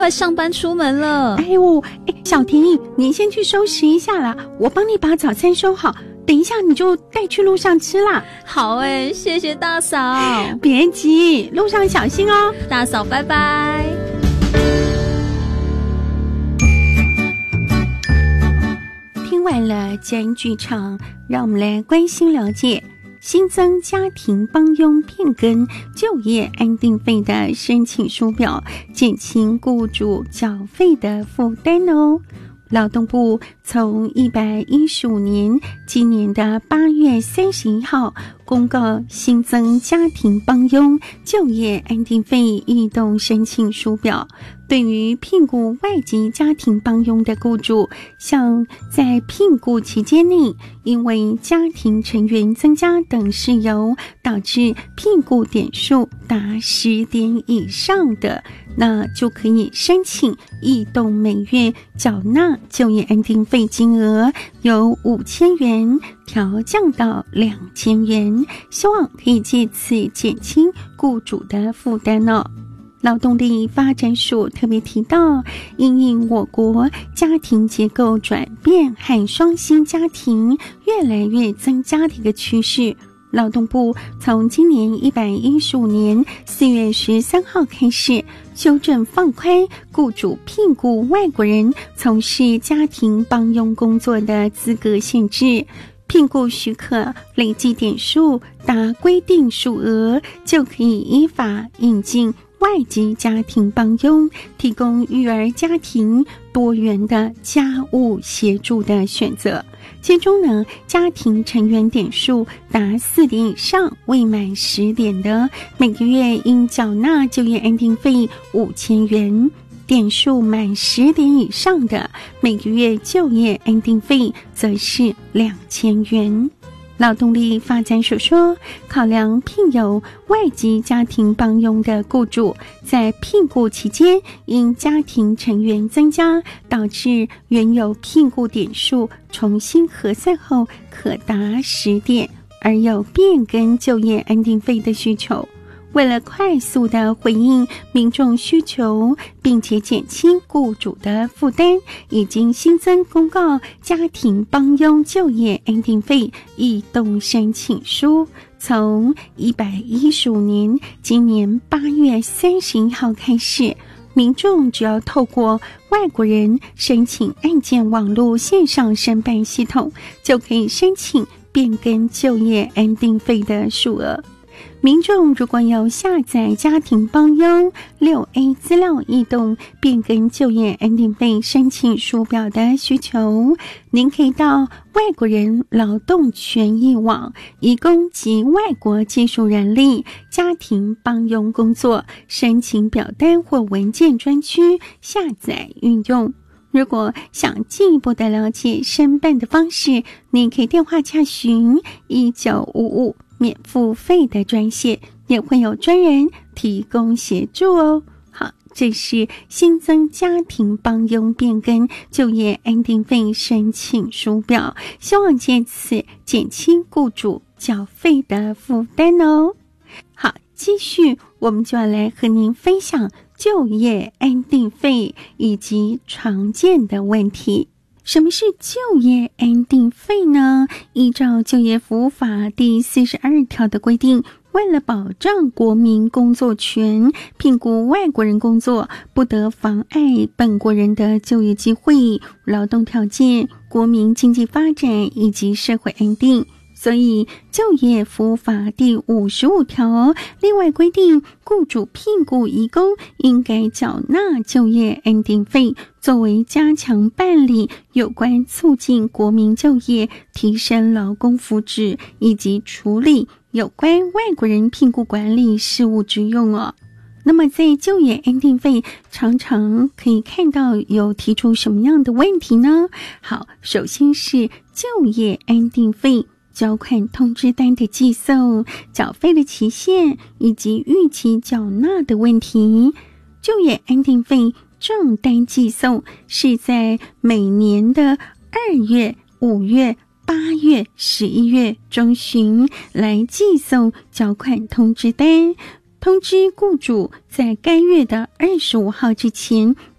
快上班出门了。 小婷，你先去收拾一下啦，我帮你把早餐收好，等一下你就带去路上吃啦。 好谢谢大嫂。 别急，路上小心哦。 大嫂拜拜。 听完了家人剧场，让我们来关心了解新增家庭帮佣变更就业安定费的申请书表，减轻雇主缴费的负担哦。劳动部从115年今年的8月31号公告新增家庭帮佣就业安定费异动申请书表，对于聘雇外籍家庭帮佣的雇主，像在聘雇期间内因为家庭成员增加等事由导致聘雇点数达10点以上的，那就可以申请异动每月缴纳就业安定费金额由5000元调降到2000元，希望可以借此减轻雇主的负担哦。劳动力发展署特别提到，因应我国家庭结构转变和双薪家庭越来越增加的一个趋势，劳动部从今年115年4月13号开始修正放宽雇主聘雇外国人从事家庭帮佣工作的资格限制，聘雇许可累计点数达规定数额，就可以依法引进外籍家庭帮佣，提供育儿家庭多元的家务协助的选择。其中呢，家庭成员点数达4点以上未满10点的，每个月应缴纳就业安定费5000元，点数满10点以上的，每个月就业安定费则是2000元。劳动力发展署说，考量聘有外籍家庭帮佣的雇主在聘雇期间因家庭成员增加导致原有聘雇点数重新核算后可达10点，而有变更就业安定费的需求。为了快速的回应民众需求，并且减轻雇主的负担，已经新增公告家庭帮佣就业安定费异动申请书，从115年今年8月31号开始，民众只要透过外国人申请案件网络线上申办系统，就可以申请变更就业安定费的数额。民众如果有下载家庭帮佣 6A 资料异动变更就业安定费申请书表的需求，您可以到外国人劳动权益网移工及外国技术人力家庭帮佣工作申请表单或文件专区下载运用。如果想进一步的了解申办的方式，您可以电话洽询1955免付费的专线，也会有专人提供协助哦。好，这是新增家庭帮佣变更就业安定费申请书表，希望借此减轻雇主缴费的负担哦。好，继续我们就要来和您分享就业安定费以及常见的问题。什么是就业安定费呢？依照就业服务法第42条的规定，为了保障国民工作权，聘雇外国人工作不得妨碍本国人的就业机会、劳动条件、国民经济发展以及社会安定。所以就业服务法第55条另外规定，雇主聘雇移工应该缴纳就业安定费，作为加强办理有关促进国民就业、提升劳工福祉以及处理有关外国人聘雇管理事务之用哦。那么在就业安定费常常可以看到有提出什么样的问题呢？好，首先是就业安定费缴款通知单的寄送、缴费的期限以及预期缴纳的问题。就业安定费账单寄送是在每年的2月、5月、8月、11月中旬来寄送缴款通知单。 通知雇主在该月的25号之前